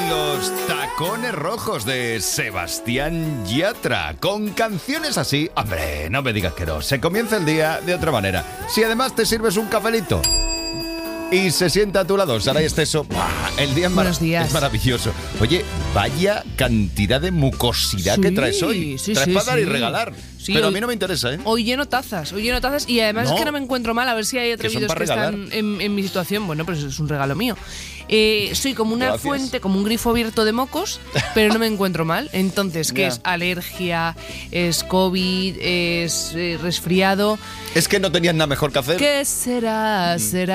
Los Tacones Rojos de Sebastián Yatra. Con canciones así, hombre, no me digas que no. Se comienza el día de otra manera. Si además te sirves un cafelito y se sienta a tu lado Saray Esteso, el día es maravilloso. Oye, vaya cantidad de mucosidad que traes hoy. Traes para dar y regalar. Sí, pero a mí no me interesa, ¿eh? Hoy lleno tazas y además es que no me encuentro mal. A ver si hay atrevidos que están en mi situación. Bueno, pues es un regalo mío. Soy como una fuente, como un grifo abierto de mocos, pero no me encuentro mal. Entonces, ¿qué es? Alergia, es COVID, es resfriado. Es que no tenías nada mejor que hacer. ¿Qué será?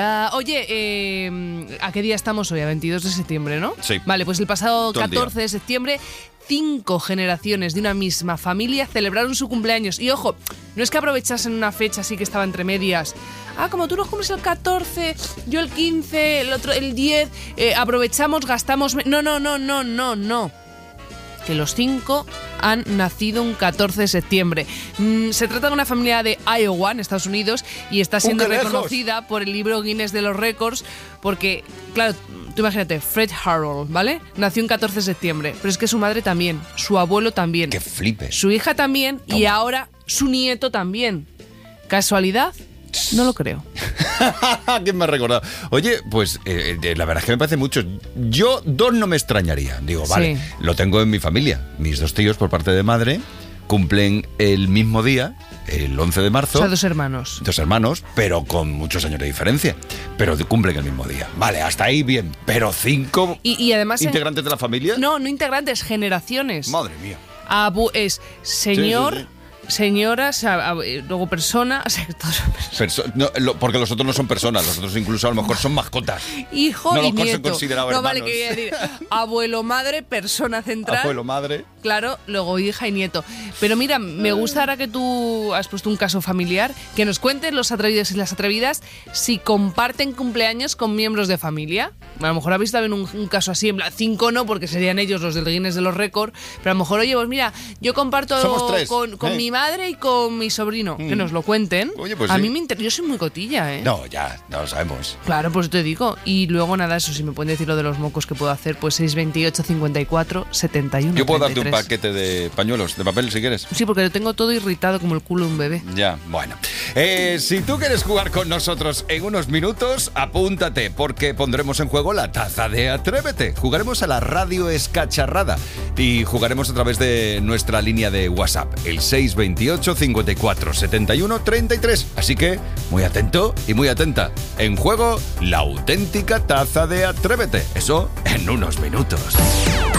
Oye, ¿a qué día estamos hoy? A 22 de septiembre, ¿no? Sí. Vale, pues el pasado 14 de septiembre 5 generaciones de una misma familia celebraron su cumpleaños. Y ojo, no es que aprovechasen una fecha así que estaba entre medias. Como tú los cumples el 14, yo el 15, el otro el 10, aprovechamos, gastamos... No. Que los 5 han nacido un 14 de septiembre. Se trata de una familia de Iowa, en Estados Unidos, y está siendo reconocida por el libro Guinness de los Récords porque, claro, tú imagínate, Fred Harold, ¿vale? Nació un 14 de septiembre, pero es que su madre también, su abuelo también. ¡Qué flipe! Su hija también. Toma. Y ahora su nieto también. ¿Casualidad? No lo creo. ¿Quién me ha recordado? Oye, pues la verdad es que me parece mucho. Yo 2 no me extrañaría. Digo, vale, lo tengo en mi familia. Mis 2 tíos por parte de madre cumplen el mismo día, el 11 de marzo. O sea, 2 hermanos. 2 hermanos, pero con muchos años de diferencia. Pero cumplen el mismo día. Vale, hasta ahí bien. Pero 5 y además integrantes de la familia. No integrantes, generaciones. Madre mía. Es señor... Sí. Señora, luego persona, porque los otros no son personas, los otros incluso a lo mejor son mascotas. Hijo no y los nieto. Considerado no, hermanos. Vale, quería decir abuelo, madre, persona central. Abuelo, madre. Claro, luego hija y nieto. Pero mira, me gusta ahora que tú has puesto un caso familiar, que nos cuenten los atrevidos y las atrevidas si comparten cumpleaños con miembros de familia. A lo mejor habéis también un caso así, en plan 5 no, porque serían ellos los del Guinness de los Récords, pero a lo mejor, oye, pues mira, yo comparto con mi madre y con mi sobrino, que nos lo cuenten. Oye, pues a mí me interesa, yo soy muy cotilla, ¿eh? No, ya lo sabemos. Claro, pues te digo. Y luego nada, eso, si me pueden decir lo de los mocos que puedo hacer, pues 628 54 71 Yo puedo 33. darte un paquete de pañuelos, de papel, si quieres. Sí, porque lo tengo todo irritado como el culo de un bebé. Ya, bueno. Si tú quieres jugar con nosotros en unos minutos, apúntate, porque pondremos en juego la taza de Atrévete. Jugaremos a la radio escacharrada y jugaremos a través de nuestra línea de WhatsApp, el 628 54 71 33. Así que, muy atento y muy atenta. En juego, la auténtica taza de Atrévete. Eso en unos minutos.